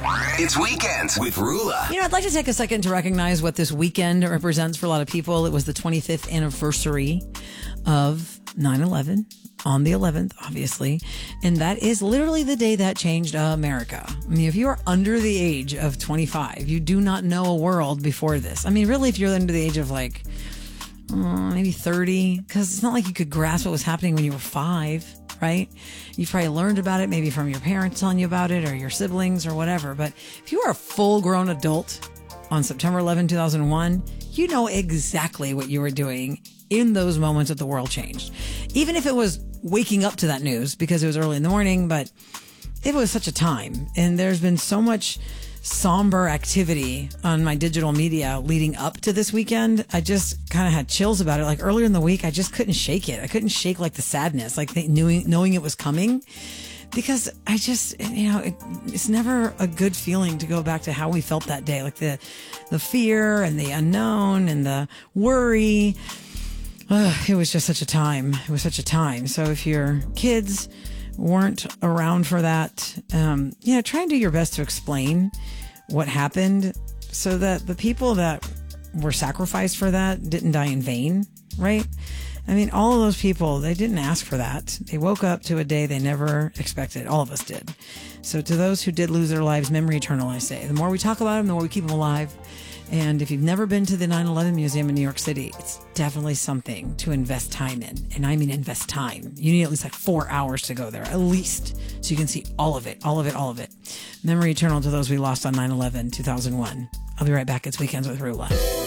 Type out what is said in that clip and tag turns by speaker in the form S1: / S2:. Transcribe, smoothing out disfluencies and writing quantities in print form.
S1: It's Weekends with Rula.
S2: I'd like to take a second to recognize what this weekend represents for a lot of people. It was the 25th anniversary of 9/11 on the 11th, obviously. And that is literally the day that changed America. I mean, if you are under the age of 25, you do not know a world before this. I mean, really, if you're under the age of maybe 30, because it's not like you could grasp what was happening when you were 5. Right? You probably learned about it maybe from your parents telling you about it or your siblings or whatever. But if you are a full grown adult on September 11, 2001, you know exactly what you were doing in those moments that the world changed. Even if it was waking up to that news because it was early in the morning, but it was such a time. And there's been so much somber activity on my digital media leading up to this weekend. I just kind of had chills about it. Like earlier in the week, I just couldn't shake it. I couldn't shake the sadness, knowing it was coming, because I just, it's never a good feeling to go back to how we felt that day. Like the fear and the unknown and the worry. It was just such a time. It was such a time. So if your kids weren't around for that, try and do your best to explain what happened so that the people that were sacrificed for that didn't die in vain, right? I mean, all of those people, they didn't ask for that. They woke up to a day they never expected. All of us did. So to those who did lose their lives, memory eternal, I say. The more we talk about them, the more we keep them alive. And if you've never been to the 9/11 Museum in New York City, it's definitely something to invest time in. And I mean invest time. You need at least 4 hours to go there, at least, so you can see all of it. Memory eternal to those we lost on 9/11, 2001. I'll be right back. It's Weekends with Rula.